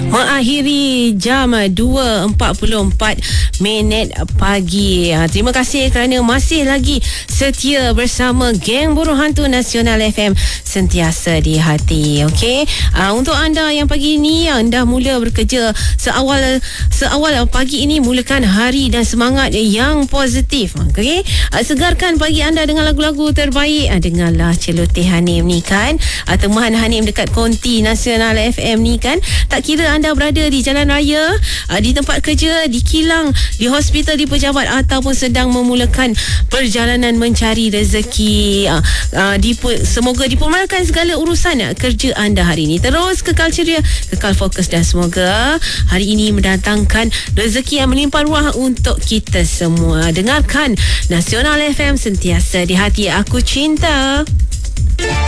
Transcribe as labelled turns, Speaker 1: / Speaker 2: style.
Speaker 1: Mengakhiri jam 2.44 pagi. Terima kasih kerana masih lagi setia bersama geng Buruh Hantu Nasional FM, sentiasa di hati. Okey, untuk anda yang pagi ini anda mula bekerja seawal pagi ini, mulakan hari dan semangat yang positif. Okey, segarkan pagi anda dengan lagu-lagu terbaik. Dengarlah celoteh Hanim ni kan, teman Hanim dekat Konti Nasional FM ni kan. Tak kira anda berada di jalan raya, di tempat kerja, di kilang, di hospital, di pejabat, ataupun sedang memulakan perjalanan mencari rezeki. Semoga dipermulakan segala urusan kerja anda hari ini. Terus kekal ceria, kekal fokus, dan semoga hari ini mendatangkan rezeki yang melimpah ruah untuk kita semua. Dengarkan Nasional FM, sentiasa di hati. Aku cinta.